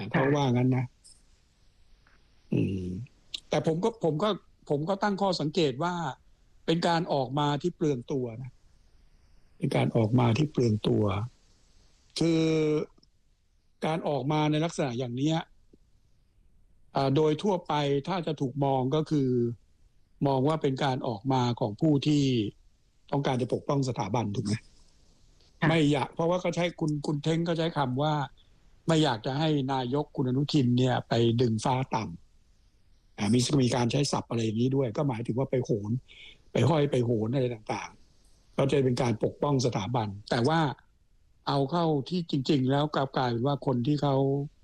เขาว่างั้นนะแต่ผมก็ตั้งข้อสังเกตว่าเป็นการออกมาที่เปลืองตัวนะเป็นการออกมาที่เปลืองตัวคือการออกมาในลักษณะอย่างนี้โดยทั่วไปถ้าจะถูกมองก็คือมองว่าเป็นการออกมาของผู้ที่ต้องการจะปกป้องสถาบันถูกไหมไม่อยากเพราะว่าก็ใช้คุณเท้งก็ใช้คำว่าไม่อยากจะให้นายกคุณอนุทินเนี่ยไปดึงฟ้าต่ำมีการใช้ศัพท์อะไรอย่างนี้ด้วยก็หมายถึงว่าไปโหนไปห้อยไปโหนอะไรต่างๆก็จะเป็นการปกป้องสถาบันแต่ว่าเอาเข้าที่จริงๆแล้วกลับกลายเป็นว่าคนที่เขา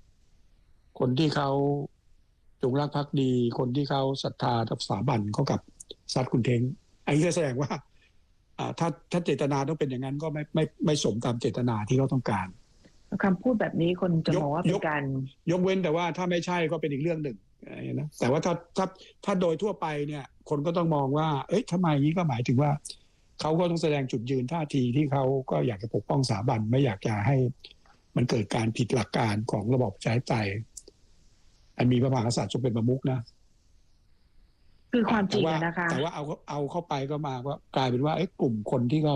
จงรักภักดีคนที่เขาศรัทธาสถาบันเขากับซัดคุณเท้งอันนี้แสดงว่าถ้าเจตนาต้องเป็นอย่างนั้นก็ไม่สมตามเจตนาที่เขาต้องการคำพูดแบบนี้คนจะมองว่าเป็นการยกเว้นแต่ว่าถ้าไม่ใช่ก็เป็นอีกเรื่องหนึ่งนะแต่ว่าถ้าโดยทั่วไปเนี่ยคนก็ต้องมองว่าทำไมนี้ก็หมายถึงว่าเขาก็ต้องแสดงจุดยืนท่าทีที่เขาก็อยากจะปกป้องสถาบันไม่อยากจะให้มันเกิดการผิดหลักการของระบอบประชาธิปไตยอันมีพระมหากษัตริย์ทรงเป็นประมุขนะคือความจริงนะคะแต่ว่าเอาเข้าไปก็มาว่ากลายเป็นว่ากลุ่มคนที่เขา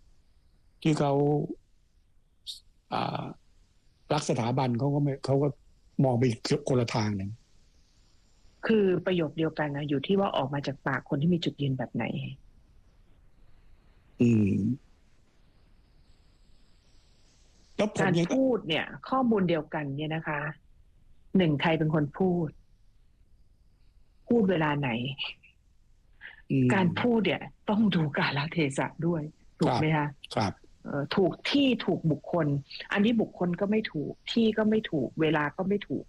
รักสถาบันเขาก็มองไปคนละทางหนึ่งคือประโยคเดียวกันนะอยู่ที่ว่าออกมาจากปากคนที่มีจุดยืนแบบไหนการพูดเนี่ยข้อมูลเดียวกันเนี่ยนะคะหนึ่งใครเป็นคนพูดเวลาไหนการพูดเนี่ยต้องดูกาลเทศะด้วยถูกไหมคะครับถูกที่ถูกบุคคลอันนี้บุคคลก็ไม่ถูกที่ก็ไม่ถูกเวลาก็ไม่ถูก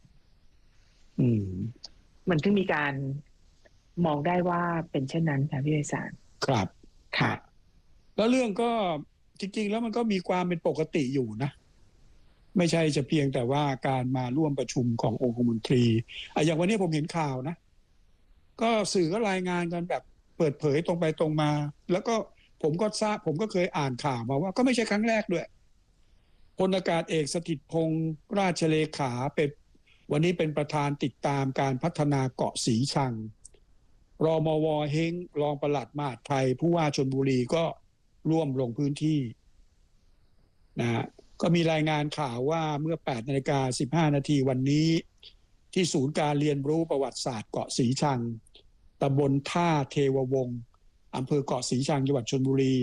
มันถึงมีการมองได้ว่าเป็นเช่นนั้นค่ะพี่ไพศาลครับค่ะแล้วเรื่องก็จริงๆแล้วมันก็มีความเป็นปกติอยู่นะไม่ใช่จะเพียงแต่ว่าการมาร่วมประชุมขององคมนตรีอย่างวันนี้ผมเห็นข่าวนะก็สื่อก็รายงานกันแบบเปิดเผยตรงไปตรงมาแล้วก็ผมก็เคยอ่านข่าวมาว่าก็ไม่ใช่ครั้งแรกด้วยพลอากาศเอกสถิตพงษ์ราชเลขาเป็นวันนี้เป็นประธานติดตามการพัฒนาเกาะสีชังรมว.เฮงรองปลัดมหาดไทยผู้ว่าชลบุรีก็ร่วมลงพื้นที่นะก็มีรายงานข่าวว่าเมื่อ 8:15 น.วันนี้ที่ศูนย์การเรียนรู้ประวัติศาสตร์เกาะสีชังตำบลท่าเทววงศ์อำเภอเกาะสีชังจังหวัดชลบุรี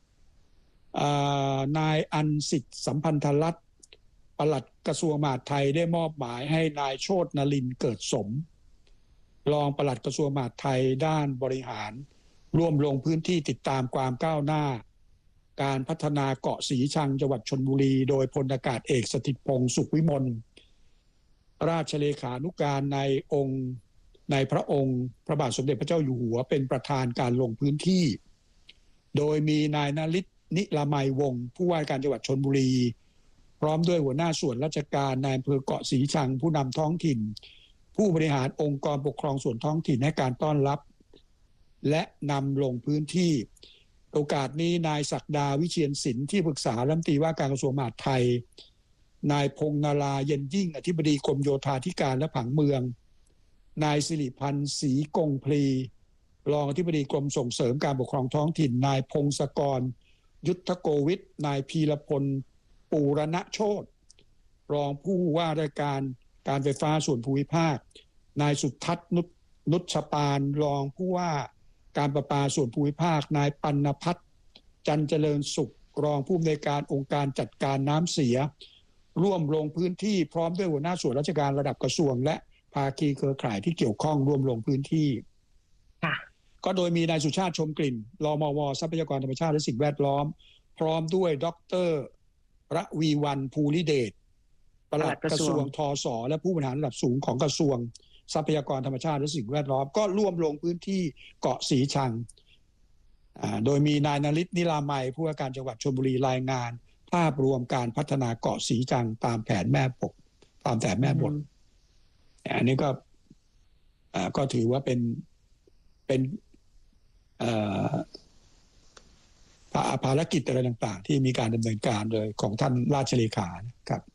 นายอันสิทธิสัมพันธรัตน์ปลัดกระทรวงมหาดไทยได้มอบหมายให้นายโชตินรินทร์เกิดสมรองปลัดกระทรวงมหาดไทยด้านบริหารร่วมลงพื้นที่ติดตามความก้าวหน้าการพัฒนาเกาะสีชังจังหวัดชลบุรีโดยพลอากาศเอกสถิตพงษ์สุขวิมลราชเลขานุการในพระองค์พระบาทสมเด็จพระเจ้าอยู่หัวเป็นประธานการลงพื้นที่โดยมีนายนฤทธิ์นิรมัยวงศ์ผู้ว่าการจังหวัดชลบุรีพร้อมด้วยหัวหน้าส่วนราชการนายอำเภอเกาะสีชังผู้นำท้องถิ่นผู้บริหารองค์กรปกครองส่วนท้องถิ่นให้การต้อนรับและนำลงพื้นที่โอกาสนี้นายศักดาวิเชียรศิลป์ที่ปรึกษารัฐมนตรีว่าการกระทรวงมหาดไทยนายพงษ์นาราเย็นยิ่งอธิบดีกรมโยธาธิการและผังเมืองนายสิริพันธ์ศรีกงพลีรองอธิบดีกรมส่งเสริมการปกครองท้องถิ่นนายพงศกรยุทธโกวิทนายพีรพลปูรณโชติรองผู้ว่าราชการไฟฟ้าส่วนภูมิภาคนายสุทัศน์นุชปานรองผู้ว่าการประปาส่วนภูมิภาคนายปัณพัฒน์จันเจริญสุขรองผู้อำนวยการองค์การจัดการน้ำเสียร่วมลงพื้นที่พร้อมด้วยหัวหน้าส่วนราชการระดับกระทรวงและภาคีเครือข่ายที่เกี่ยวข้องร่วมลงพื้นที่ก็โดยมีนายสุชาติชมกลิ่นรมว.ทรัพยากรธรรมชาติและสิ่งแวดล้อมพร้อมด้วยดร.ระวีวรรณภูริเดชปลัดกระทรวงทส.และผู้บริหารระดับสูงของกระทรวงทรัพยากรธรรมชาติและสิ่งแวดล้อมก็ร่วมลงพื้นที่เกาะสีชังโดยมีนายนฤทธิ์นิรามัยผู้ว่าการจังหวัดชลบุรีรายงานภาพรวมการพัฒนาเกาะสีชังตามแผนแม่บทอันนี้ก็ถือว่าเป็นภารกิจอะไรต่างๆที่มีการดำเนินการโดยของท่านราชเลขานะครับ